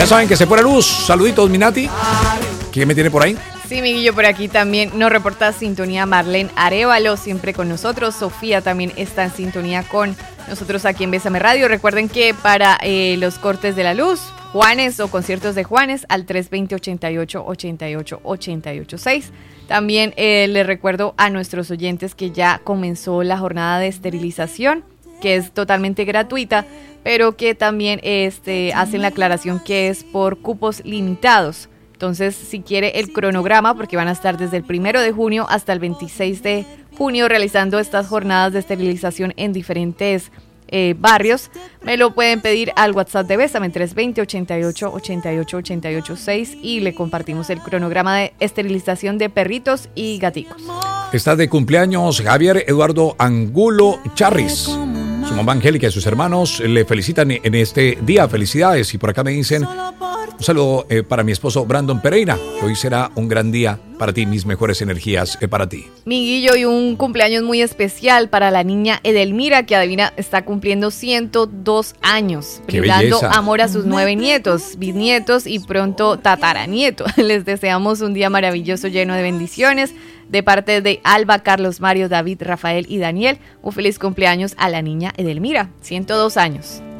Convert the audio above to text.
Ya saben que se fue la luz. Saluditos, Minati. ¿Quién me tiene por ahí? Sí, Miguillo, por aquí también nos reporta sintonía Marlene Arévalo, siempre con nosotros. Sofía también está en sintonía con nosotros aquí en Bésame Radio. Recuerden que para los cortes de la luz, Juanes o conciertos de Juanes al 320-88-88-88-6. También les recuerdo a nuestros oyentes que ya comenzó la jornada de esterilización, que es totalmente gratuita, pero que también hacen la aclaración que es por cupos limitados. Entonces, si quiere el cronograma, porque van a estar desde el 1 de junio hasta el 26 de junio realizando estas jornadas de esterilización en diferentes barrios, me lo pueden pedir al WhatsApp de Bésame 320-88-88-88-6 y le compartimos el cronograma de esterilización de perritos y gaticos. Está de cumpleaños Javier Eduardo Angulo Charris. Su mamá Angélica y sus hermanos le felicitan en este día. Felicidades. Y por acá me dicen un saludo para mi esposo Brandon Pereira. Hoy será un gran día para ti. Mis mejores energías para ti. Miguillo, y un cumpleaños muy especial para la niña Edelmira, que adivina, está cumpliendo 102 años. Brindando amor a sus 9 nietos, bisnietos y pronto tataranieto. Les deseamos un día maravilloso lleno de bendiciones. De parte de Alba, Carlos, Mario, David, Rafael y Daniel, un feliz cumpleaños a la niña Edelmira, 102 años.